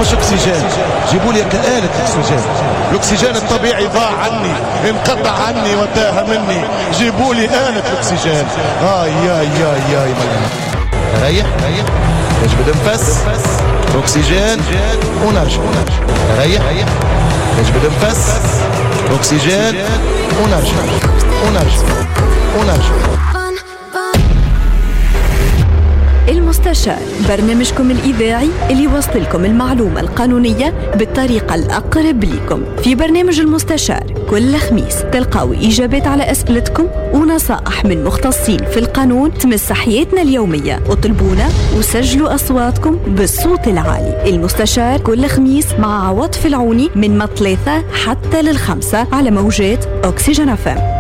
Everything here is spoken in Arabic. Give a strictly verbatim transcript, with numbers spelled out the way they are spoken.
مش اكسجين، جيبوا لي آلة اكسجين. الاكسجين الطبيعي ضاع عني، انقطع عني وتاه مني، جيبوا لي آلة اكسجين. اي يا يا يا ريح ريح نجبد نفس اكسجين ونرجع. ريح نجبد نفس اكسجين ونرجع ونرجع ونرجع. المستشار، برنامجكم الإذاعي اللي يوصل لكم المعلومة القانونية بالطريقة الأقرب لكم. في برنامج المستشار كل خميس تلقاوا إجابات على أسئلتكم ونصائح من مختصين في القانون تمس حياتنا اليومية. اطلبونا وسجلوا أصواتكم بالصوت العالي. المستشار كل خميس مع عواطف العوني من مطلثة حتى للخمسة على موجات أوكسجين أف إم.